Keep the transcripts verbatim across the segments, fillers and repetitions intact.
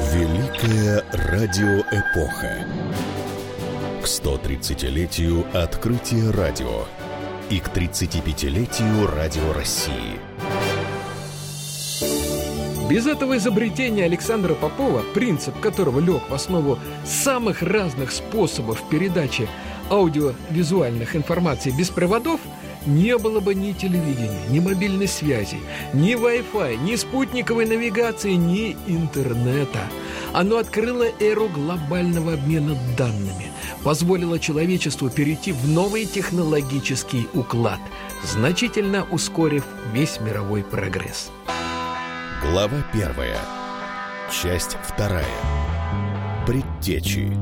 Великая радиоэпоха. К сто тридцатилетию открытия радио и к тридцатипятилетию Радио России. Без этого изобретения Александра Попова, принцип которого лег в основу самых разных способов передачи аудиовизуальных информаций без проводов, не было бы ни телевидения, ни мобильной связи, ни Wi-Fi, ни спутниковой навигации, ни интернета. Оно открыло эру глобального обмена данными, позволило человечеству перейти в новый технологический уклад, значительно ускорив весь мировой прогресс. Глава первая. Часть вторая. Предтечи.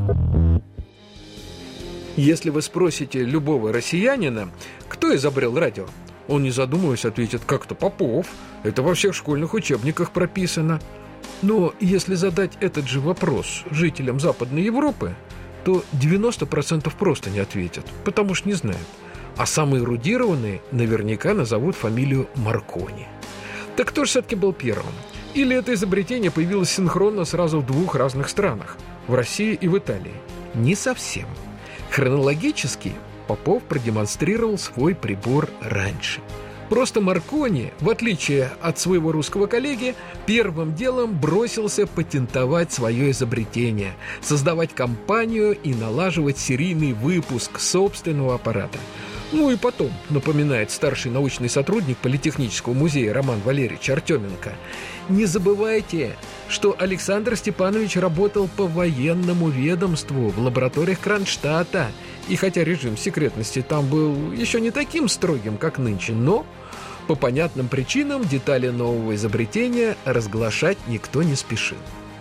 Если вы спросите любого россиянина, кто изобрел радио, он, не задумываясь, ответит: как-то Попов. Это во всех школьных учебниках прописано. Но если задать этот же вопрос жителям Западной Европы, то девяносто процентов просто не ответят, потому что не знают. А самые эрудированные наверняка назовут фамилию Маркони. Так кто же все-таки был первым? Или это изобретение появилось синхронно сразу в двух разных странах – в России и в Италии? Не совсем. Хронологически Попов продемонстрировал свой прибор раньше. Просто Маркони, в отличие от своего русского коллеги, первым делом бросился патентовать свое изобретение, создавать компанию и налаживать серийный выпуск собственного аппарата. Ну и потом, напоминает старший научный сотрудник Политехнического музея Роман Валерьевич Артеменко, не забывайте, что Александр Степанович работал по военному ведомству в лабораториях Кронштадта. И хотя режим секретности там был еще не таким строгим, как нынче, но по понятным причинам детали нового изобретения разглашать никто не спешил.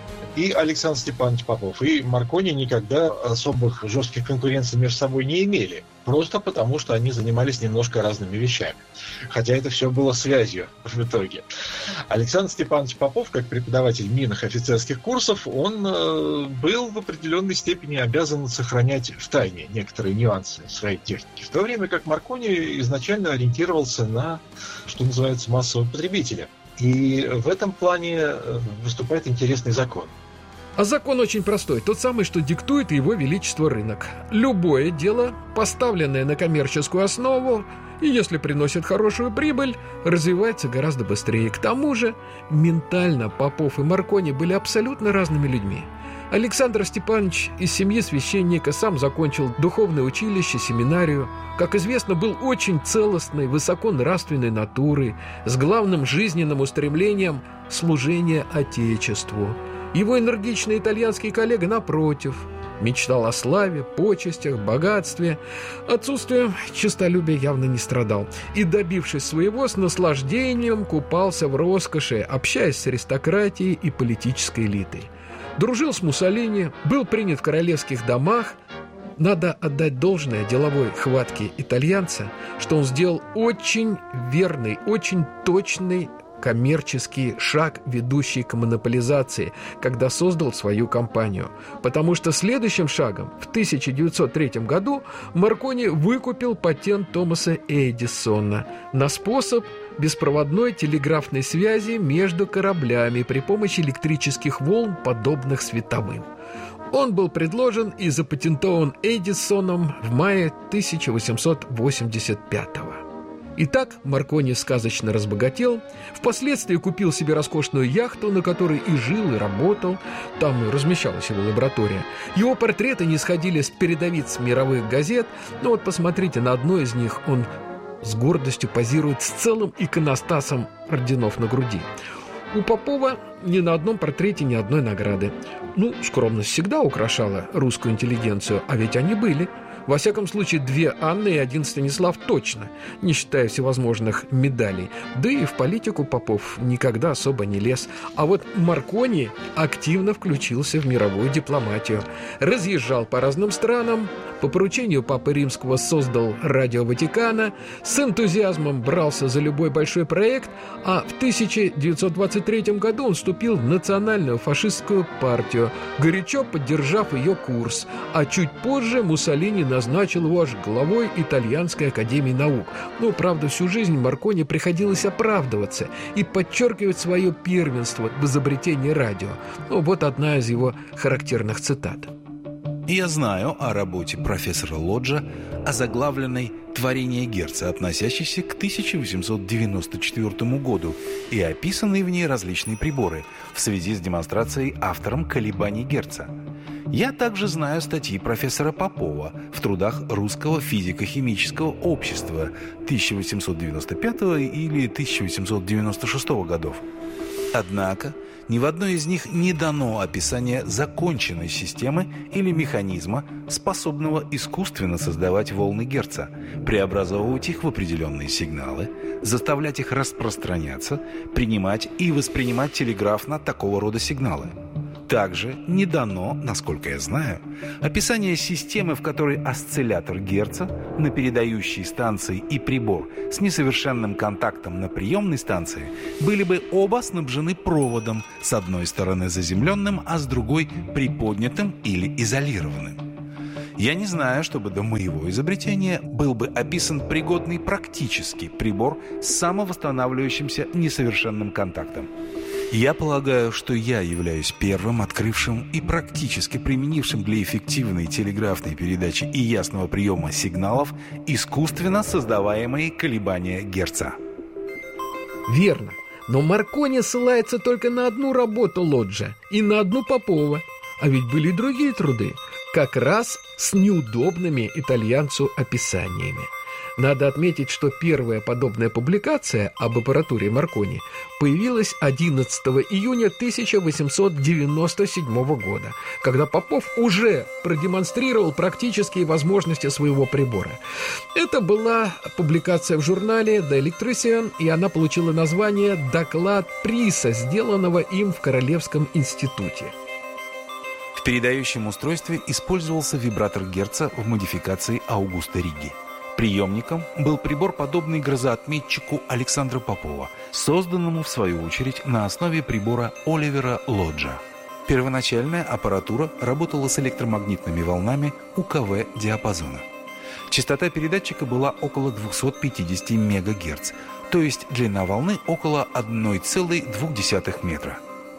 И Александр Степанович Попов, и Маркони никогда особых жестких конкуренций между собой не имели. Просто потому, что они занимались немножко разными вещами. Хотя это все было связью в итоге. Александр Степанович Попов, как преподаватель минных офицерских курсов, он э, был в определенной степени обязан сохранять в тайне некоторые нюансы своей техники. В то время как Маркони изначально ориентировался на, что называется, массового потребителя. И в этом плане выступает интересный закон. А закон очень простой, тот самый, что диктует его величество рынок. Любое дело, поставленное на коммерческую основу, и если приносит хорошую прибыль, развивается гораздо быстрее. К тому же, ментально Попов и Маркони были абсолютно разными людьми. Александр Степанович из семьи священника, сам закончил духовное училище, семинарию. Как известно, был очень целостной, высоконравственной натурой, с главным жизненным устремлением служения Отечеству. Его энергичный итальянский коллега, напротив, мечтал о славе, почестях, богатстве. Отсутствием честолюбия явно не страдал. И, добившись своего, с наслаждением купался в роскоши, общаясь с аристократией и политической элитой. Дружил с Муссолини, был принят в королевских домах. Надо отдать должное деловой хватке итальянца, что он сделал очень верный, очень точный коммерческий шаг, ведущий к монополизации, когда создал свою компанию. Потому что следующим шагом в тысяча девятьсот третьем году Маркони выкупил патент Томаса Эдисона на способ беспроводной телеграфной связи между кораблями при помощи электрических волн, подобных световым. Он был предложен и запатентован Эдисоном в мае тысяча восемьсот восемьдесят пятого. Итак, Маркони сказочно разбогател, впоследствии купил себе роскошную яхту, на которой и жил, и работал. Там размещалась его лаборатория. Его портреты не сходили с передовиц мировых газет, но вот посмотрите, на одной из них он с гордостью позирует с целым иконостасом орденов на груди. У Попова ни на одном портрете ни одной награды. Ну, скромность всегда украшала русскую интеллигенцию, а ведь они были. Во всяком случае, две Анны и один Станислав точно, не считая всевозможных медалей. Да и в политику Попов никогда особо не лез. А вот Маркони активно включился в мировую дипломатию. Разъезжал по разным странам, по поручению Папы Римского создал Радио Ватикана, с энтузиазмом брался за любой большой проект, а в тысяча девятьсот двадцать третьем году он вступил в национальную фашистскую партию, горячо поддержав ее курс, а чуть позже Муссолини назначил его аж главой Итальянской академии наук. Ну, правда, всю жизнь Маркони приходилось оправдываться и подчеркивать свое первенство в изобретении радио. Ну, вот одна из его характерных цитат. «Я знаю о работе профессора Лоджа, озаглавленной «Творение Герца», относящейся к тысяча восемьсот девяносто четвёртому году, и описанные в ней различные приборы в связи с демонстрацией автором колебаний Герца. Я также знаю статьи профессора Попова в трудах Русского физико-химического общества тысяча восемьсот девяносто пятого или тысяча восемьсот девяносто шестого годов. Однако ни в одной из них не дано описание законченной системы или механизма, способного искусственно создавать волны Герца, преобразовывать их в определенные сигналы, заставлять их распространяться, принимать и воспринимать телеграфно такого рода сигналы. Также не дано, насколько я знаю, описание системы, в которой осциллятор Герца на передающей станции и прибор с несовершенным контактом на приемной станции были бы оба снабжены проводом, с одной стороны заземленным, а с другой приподнятым или изолированным. Я не знаю, чтобы до моего изобретения был бы описан пригодный практический прибор с самовосстанавливающимся несовершенным контактом. Я полагаю, что я являюсь первым открывшим и практически применившим для эффективной телеграфной передачи и ясного приема сигналов искусственно создаваемые колебания Герца. Верно. Но Маркони ссылается только на одну работу Лоджа и на одну Попова. А ведь были и другие труды, как раз с неудобными итальянцу описаниями. Надо отметить, что первая подобная публикация об аппаратуре Маркони появилась одиннадцатого июня тысяча восемьсот девяносто седьмого года, когда Попов уже продемонстрировал практические возможности своего прибора. Это была публикация в журнале The Electrician, и она получила название «Доклад Приса», сделанного им в Королевском институте. В передающем устройстве использовался вибратор Герца в модификации Аугуста Риги. Приемником был прибор, подобный грозоотметчику Александра Попова, созданному, в свою очередь, на основе прибора Оливера Лоджа. Первоначальная аппаратура работала с электромагнитными волнами У Ка В диапазона. Частота передатчика была около двести пятьдесят мегагерц, то есть длина волны около одна целая две десятых метра.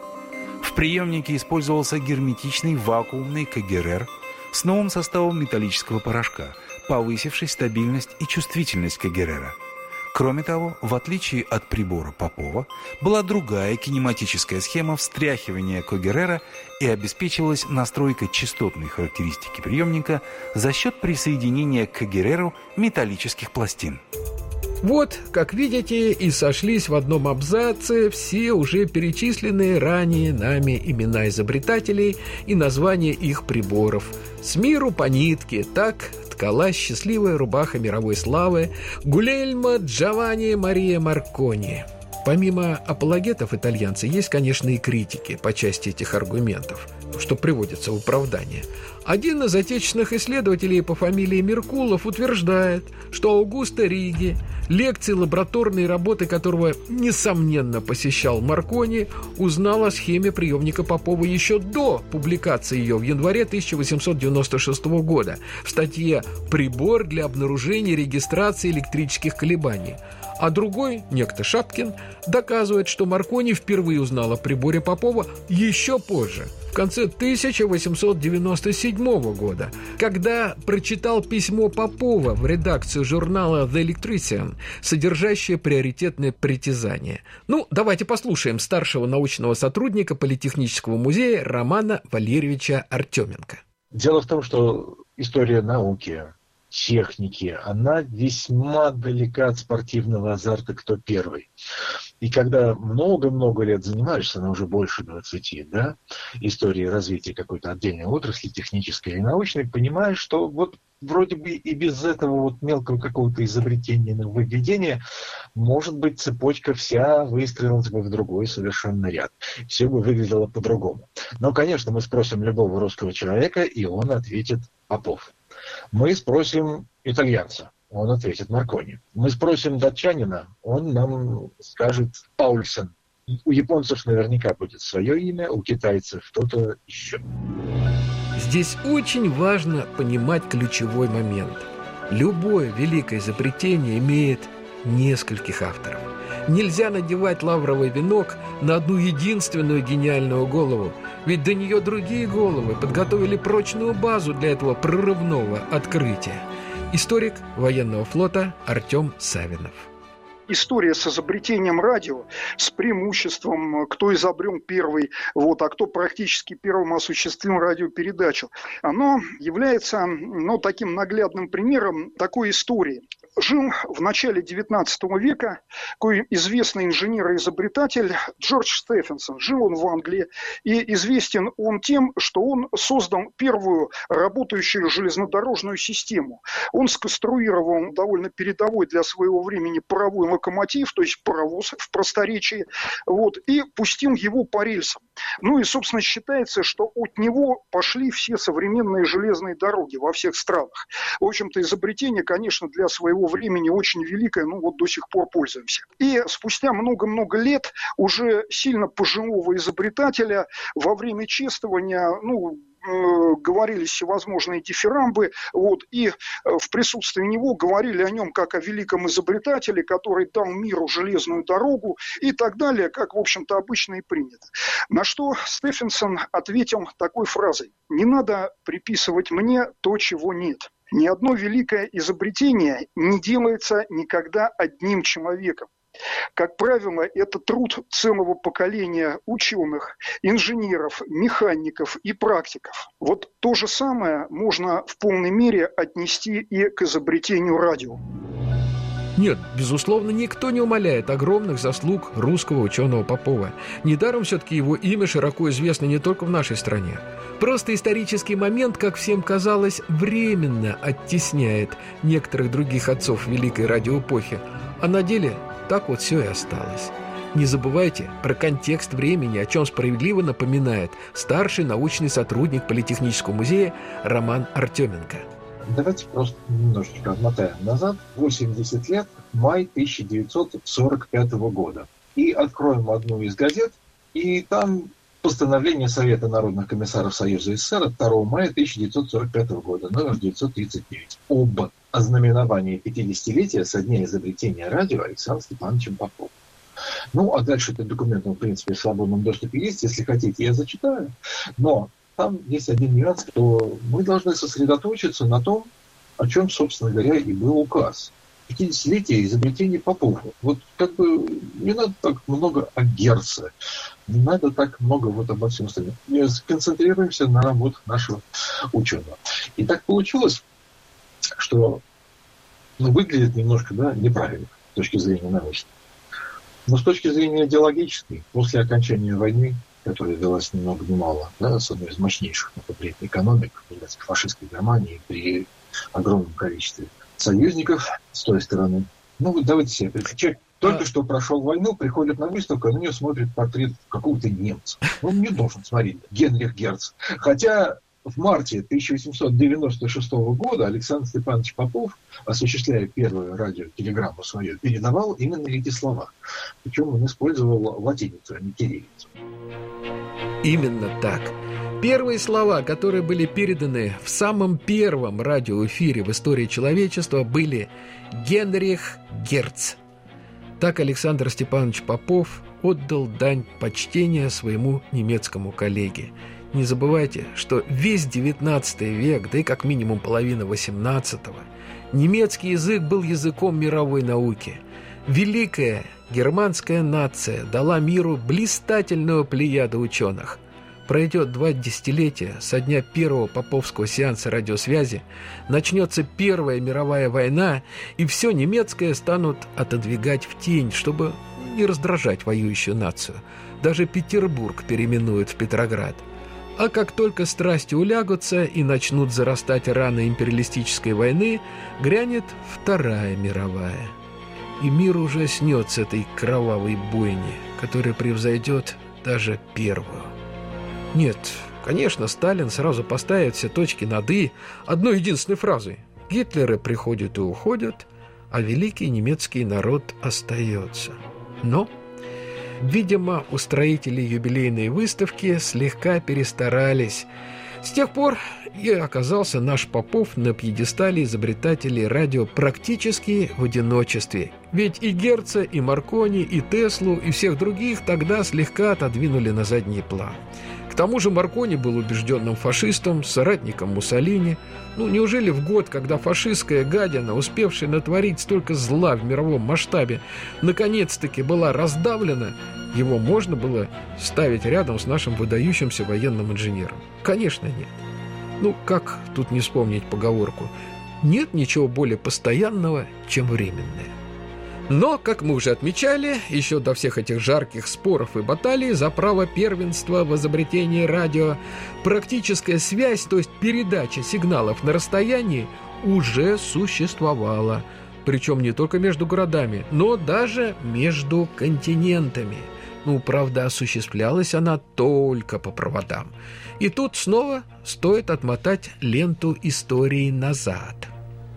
В приемнике использовался герметичный вакуумный Ка Гэ Эр Эр с новым составом металлического порошка, повысивший стабильность и чувствительность Ка Гэ Эр Эр. Кроме того, в отличие от прибора Попова, была другая кинематическая схема встряхивания Ка Гэ Эр Эр и обеспечивалась настройкой частотной характеристики приемника за счет присоединения к Ка Гэ Эр Эр металлических пластин. Вот, как видите, и сошлись в одном абзаце все уже перечисленные ранее нами имена изобретателей и названия их приборов. С миру по нитке, так ткалась счастливая рубаха мировой славы Гульельмо Джованни Мария Маркони. Помимо апологетов итальянца, есть, конечно, и критики по части этих аргументов, что приводится в оправдание. Один из отечественных исследователей по фамилии Меркулов утверждает, что Аугусто Риги, лекции лабораторные работы которого, несомненно, посещал Маркони, узнал о схеме приемника Попова еще до публикации ее в январе тысяча восемьсот девяносто шестого года в статье «Прибор для обнаружения и регистрации электрических колебаний». А другой, некто Шапкин, доказывает, что Маркони впервые узнал о приборе Попова еще позже, в конце тысяча восемьсот девяносто седьмого года, когда прочитал письмо Попова в редакцию журнала The Electrician, содержащее приоритетное притязание. Ну, давайте послушаем старшего научного сотрудника Политехнического музея Романа Валерьевича Артеменко. Дело в том, что история науки, техники, она весьма далека от спортивного азарта «кто первый». И когда много-много лет занимаешься, но уже больше двадцати, да, историей развития какой-то отдельной отрасли, технической или научной, понимаешь, что вот вроде бы и без этого вот мелкого какого-то изобретения, нововведения, может быть, цепочка вся выстроилась бы в другой совершенно ряд. Все бы выглядело по-другому. Но, конечно, мы спросим любого русского человека, и он ответит Попов. Мы спросим итальянца, он ответит Маркони. Мы спросим датчанина, он нам скажет Паульсен. У японцев наверняка будет свое имя, у китайцев что-то еще. Здесь очень важно понимать ключевой момент. Любое великое изобретение имеет нескольких авторов. Нельзя надевать лавровый венок на одну единственную гениальную голову, ведь до нее другие головы подготовили прочную базу для этого прорывного открытия. Историк военного флота Артем Савинов. История с изобретением радио, с преимуществом, кто изобрел первый, вот, а кто практически первым осуществил радиопередачу, оно является, ну, таким наглядным примером такой истории. Жил в начале девятнадцатого века такой известный инженер и изобретатель Джордж Стефенсон. Жил он в Англии, и известен он тем, что он создал первую работающую железнодорожную систему. Он сконструировал довольно передовой для своего времени паровой локомотив, то есть паровоз в просторечии, вот, и пустил его по рельсам. Ну и, собственно, считается, что от него пошли все современные железные дороги во всех странах. В общем-то, изобретение, конечно, для своего времени очень великое, ну вот до сих пор пользуемся. И спустя много-много лет уже сильно пожилого изобретателя во время чествования, ну, говорились всевозможные дифирамбы, вот, и в присутствии него говорили о нем как о великом изобретателе, который дал миру железную дорогу и так далее, как, в общем-то, обычно и принято. На что Стефенсон ответил такой фразой: «Не надо приписывать мне то, чего нет. Ни одно великое изобретение не делается никогда одним человеком. Как правило, это труд целого поколения ученых, инженеров, механиков и практиков. Вот то же самое можно в полной мере отнести и к изобретению радио». Нет, безусловно, никто не умаляет огромных заслуг русского ученого Попова. Недаром все-таки его имя широко известно не только в нашей стране. Просто исторический момент, как всем казалось, временно оттесняет некоторых других отцов великой радиоэпохи. А на деле так вот все и осталось. Не забывайте про контекст времени, о чем справедливо напоминает старший научный сотрудник Политехнического музея Роман Артеменко. Давайте просто немножечко отмотаем назад. восемьдесят лет, май тысяча девятьсот сорок пятого года. И откроем одну из газет, и там постановление Совета народных комиссаров Союза СССР от второго мая тысяча девятьсот сорок пятого года, номер девятьсот тридцать девять, об ознаменовании пятидесятилетия со дня изобретения радио Александром Степановичем Поповым. Ну, а дальше этот документ, в принципе, в свободном доступе есть. Если хотите, я зачитаю. Но там есть один нюанс, что мы должны сосредоточиться на том, о чем, собственно говоря, и был указ. пятидесятилетие изобретения Попова. Вот как бы не надо так много о Герце, не надо так много вот обо всем остальном. Сконцентрируемся на работах нашего ученого. И так получилось, что, ну, выглядит немножко, да, неправильно с точки зрения научной. Но с точки зрения идеологической, после окончания войны, которая велась ни много ни мало, да, с одной из мощнейших накоплений экономик фашистской Германии при огромном количестве союзников с той стороны. Ну, вот давайте себе представить. Человек только что прошел войну, приходит на выставку, а на нее смотрит портрет какого-то немца. Он не должен смотреть Генрих Герц. Хотя в марте тысяча восемьсот девяносто шестого года Александр Степанович Попов, осуществляя первую радиотелеграмму свою, передавал именно эти слова. Причем он использовал латиницу, а не кириллицу. Именно так. Первые слова, которые были переданы в самом первом радиоэфире в истории человечества, были «Генрих Герц». Так Александр Степанович Попов отдал дань почтения своему немецкому коллеге. Не забывайте, что весь девятнадцатый век, да и как минимум половина восемнадцатого, немецкий язык был языком мировой науки. Великая германская нация дала миру блистательную плеяду ученых. Пройдет два десятилетия со дня первого поповского сеанса радиосвязи, начнется Первая мировая война, и все немецкое станут отодвигать в тень, чтобы не раздражать воюющую нацию. Даже Петербург переименуют в Петроград. А как только страсти улягутся и начнут зарастать раны империалистической войны, грянет Вторая мировая. И мир ужаснет с этой кровавой бойни, которая превзойдет даже первую. Нет, конечно, Сталин сразу поставит все точки над «и» одной единственной фразой: Гитлеры приходят и уходят, а великий немецкий народ остается. Но, видимо, устроители юбилейной выставки слегка перестарались. С тех пор и оказался наш Попов на пьедестале изобретателей радио практически в одиночестве. Ведь и Герца, и Маркони, и Теслу, и всех других тогда слегка отодвинули на задний план. К тому же Маркони был убежденным фашистом, соратником Муссолини. Ну, неужели в год, когда фашистская гадина, успевшая натворить столько зла в мировом масштабе, наконец-таки была раздавлена, его можно было ставить рядом с нашим выдающимся военным инженером? Конечно, нет. Ну, как тут не вспомнить поговорку? Нет ничего более постоянного, чем временное. Но, как мы уже отмечали, еще до всех этих жарких споров и баталий за право первенства в изобретении радио, практическая связь, то есть передача сигналов на расстоянии, уже существовала. Причем не только между городами, но даже между континентами. Ну, правда, осуществлялась она только по проводам. И тут снова стоит отмотать ленту истории назад.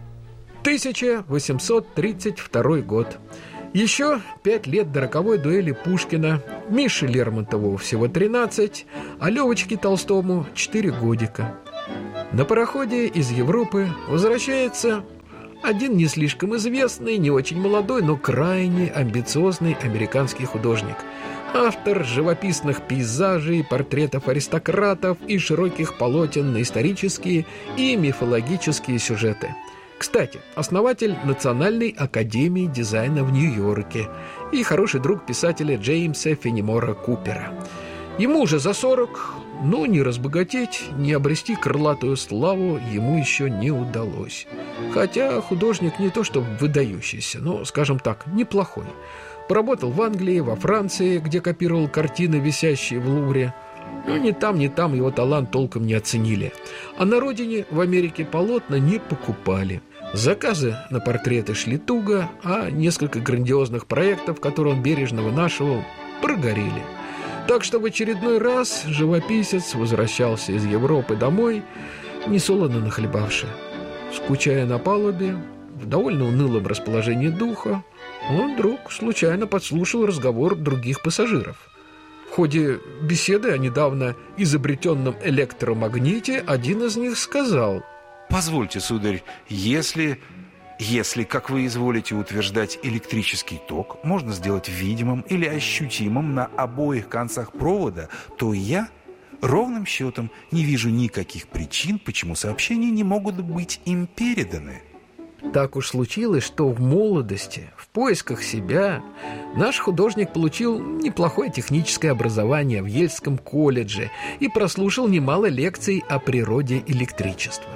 тысяча восемьсот тридцать второй год. Еще пять лет до роковой дуэли Пушкина. Мише Лермонтову всего тринадцать, а Левочке Толстому четыре годика. На пароходе из Европы возвращается один не слишком известный, не очень молодой, но крайне амбициозный американский художник. Автор живописных пейзажей, портретов аристократов и широких полотен на исторические и мифологические сюжеты. Кстати, основатель Национальной академии дизайна в Нью-Йорке и хороший друг писателя Джеймса Феннимора Купера. Ему уже за сорок, но ни разбогатеть, ни обрести крылатую славу ему еще не удалось. Хотя художник не то что выдающийся, но, скажем так, неплохой. Поработал в Англии, во Франции, где копировал картины, висящие в Лувре. Но ни там, ни там его талант толком не оценили. А на родине, в Америке, полотна не покупали. Заказы на портреты шли туго, а несколько грандиозных проектов, которые он бережно вынашивал, прогорели. Так что в очередной раз живописец возвращался из Европы домой, несолоно нахлебавши. Скучая на палубе, в довольно унылом расположении духа, он вдруг случайно подслушал разговор других пассажиров. В ходе беседы о недавно изобретенном электромагните один из них сказал: «Позвольте, сударь, если, если, как вы изволите утверждать, электрический ток можно сделать видимым или ощутимым на обоих концах провода, то я ровным счетом не вижу никаких причин, почему сообщения не могут быть им переданы». Так уж случилось, что в молодости, в поисках себя, наш художник получил неплохое техническое образование в Ельском колледже и прослушал немало лекций о природе электричества.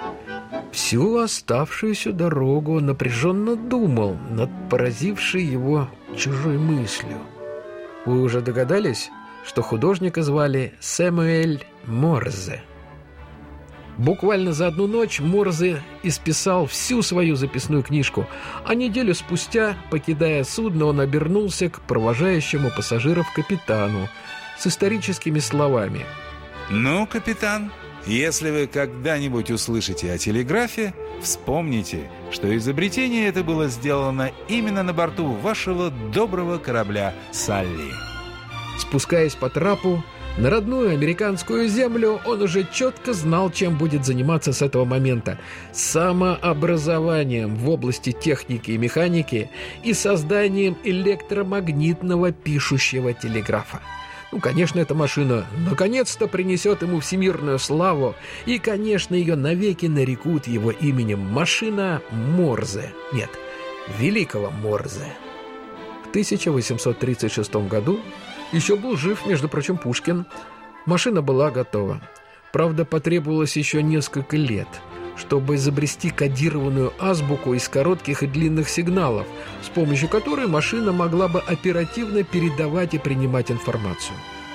Всю оставшуюся дорогу он напряженно думал над поразившей его чужой мыслью. Вы уже догадались, что художника звали Сэмюэль Морзе? Буквально за одну ночь Морзе исписал всю свою записную книжку, а неделю спустя, покидая судно, он обернулся к провожающему пассажиров капитану с историческими словами: «Ну, капитан, если вы когда-нибудь услышите о телеграфе, вспомните, что изобретение это было сделано именно на борту вашего доброго корабля «Салли». Спускаясь по трапу на родную американскую землю, он уже четко знал, чем будет заниматься с этого момента: самообразованием в области техники и механики и созданием электромагнитного пишущего телеграфа. Ну, конечно, эта машина наконец-то принесет ему всемирную славу, и, конечно, ее навеки нарекут его именем: машина Морзе. Нет, великого Морзе. В тысяча восемьсот тридцать шестом году еще был жив, между прочим, Пушкин. Машина была готова. Правда, потребовалось еще несколько лет, чтобы изобрести кодированную азбуку из коротких и длинных сигналов, с помощью которой машина могла бы оперативно передавать и принимать информацию.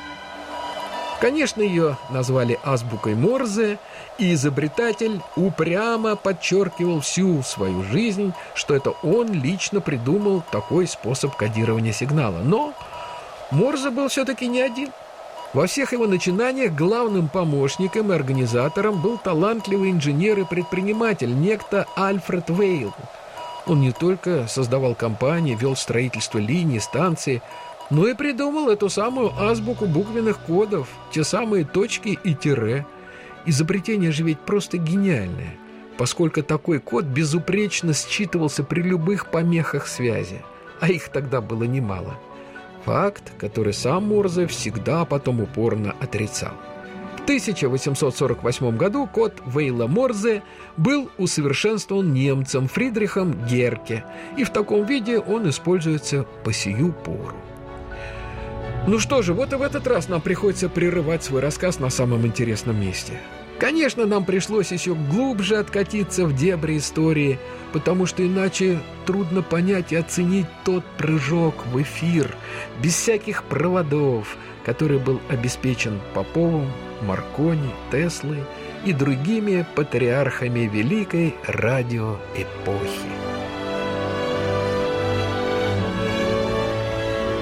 Конечно, ее назвали азбукой Морзе, и изобретатель упрямо подчеркивал всю свою жизнь, что это он лично придумал такой способ кодирования сигнала. Но Морзе был все-таки не один. Во всех его начинаниях главным помощником и организатором был талантливый инженер и предприниматель, некто Альфред Вейл. Он не только создавал компании, вел строительство линий, станций, но и придумал эту самую азбуку буквенных кодов, те самые точки и тире. Изобретение же ведь просто гениальное, поскольку такой код безупречно считывался при любых помехах связи, а их тогда было немало. Факт, который сам Морзе всегда потом упорно отрицал. В тысяча восемьсот сорок восьмом году код Вейла-Морзе был усовершенствован немцем Фридрихом Герке, и в таком виде он используется по сию пору. Ну что же, вот и в этот раз нам приходится прерывать свой рассказ на самом интересном месте. Конечно, нам пришлось еще глубже откатиться в дебри истории, потому что иначе трудно понять и оценить тот прыжок в эфир без всяких проводов, который был обеспечен Поповым, Маркони, Теслой и другими патриархами великой радиоэпохи.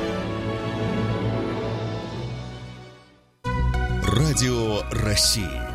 Радио России.